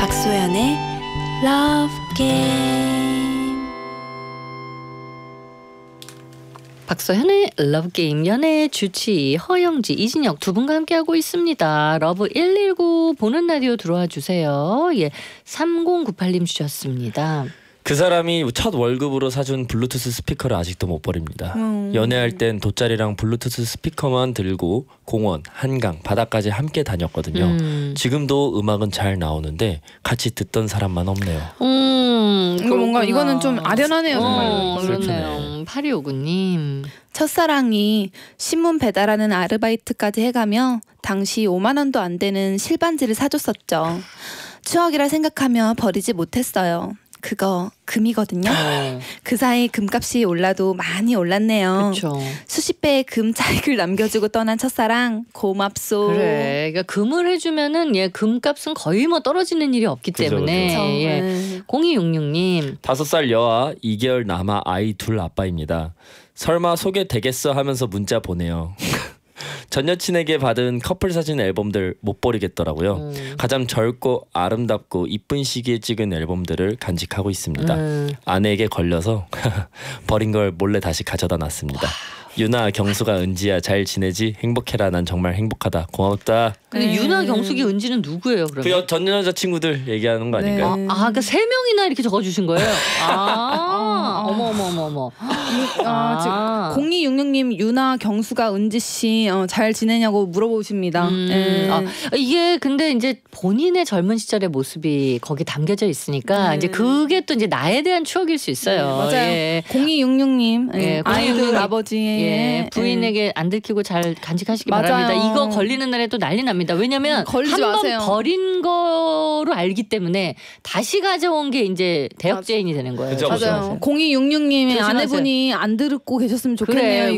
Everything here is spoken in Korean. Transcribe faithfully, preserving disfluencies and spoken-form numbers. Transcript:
박소연의 Love Game. 박소연의 Love Game 연애 주치 허영지, 이진혁 두 분과 함께하고 있습니다. 러브 일일구 보는 라디오 들어와 주세요. 예, 삼공구팔 님 주셨습니다. 그 사람이 첫 월급으로 사준 블루투스 스피커를 아직도 못 버립니다. 음. 연애할 땐 돗자리랑 블루투스 스피커만 들고 공원, 한강, 바다까지 함께 다녔거든요. 음. 지금도 음악은 잘 나오는데 같이 듣던 사람만 없네요. 음, 이거 뭔가 그렇구나. 이거는 좀 아련하네요. 어, 정말. 그렇네요. 팔이오구 님. 첫사랑이 신문 배달하는 아르바이트까지 해가며 당시 오만 원도 안 되는 실반지를 사줬었죠. 추억이라 생각하며 버리지 못했어요. 그거 금이거든요. 어. 그 사이 금값이 올라도 많이 올랐네요. 그렇죠. 수십 배의 금 차익을 남겨주고 떠난 첫사랑 고맙소. 그래. 그러니까 금을 해주면은 예 금값은 거의 뭐 떨어지는 일이 없기 그죠, 때문에. 그죠. 예. 네. 공이육육 님. 다섯 살 여아, 이 개월 남아 아이 둘 아빠입니다. 설마 소개되겠어 하면서 문자 보내요. 전 여친에게 받은 커플 사진 앨범들 못 버리겠더라고요. 음. 가장 젊고 아름답고 이쁜 시기에 찍은 앨범들을 간직하고 있습니다. 음. 아내에게 걸려서 버린 걸 몰래 다시 가져다 놨습니다. 유나, 경수가, 은지야 잘 지내지? 행복해라. 난 정말 행복하다. 고맙다. 근데 네. 유나, 경숙이, 은지는 누구예요? 그러면? 그 전 여자친구들 얘기하는 거 네. 아닌가요? 아, 아, 그러니까 세 명이나 이렇게 적어주신 거예요? 아, 아. 어머, 어머, 어머, 어머. 아, 아. 지금 공이육육 님 유나 경수가 은지 씨 어, 잘 지내냐고 물어보십니다. 음, 네. 아, 이게 근데 이제 본인의 젊은 시절의 모습이 거기 담겨져 있으니까 네. 이제 그게 또 이제 나에 대한 추억일 수 있어요. 네, 맞아요. 예. 공이육육 님 예, 예, 아이들 공이육육 님. 아버지의 예, 부인에게 안 들키고 잘 간직하시기 맞아요. 바랍니다. 이거 걸리는 날에 또 난리 납니다. 왜냐면 음, 걸리지 한 번 마세요. 버린 거로 알기 때문에 다시 가져온 게 이제 대역죄인이 되는 거예요. 그죠, 그죠. 맞아요. 공이육육 님의 조심하세요. 아내분이 안 듣고 계셨으면 좋겠네요. 그래,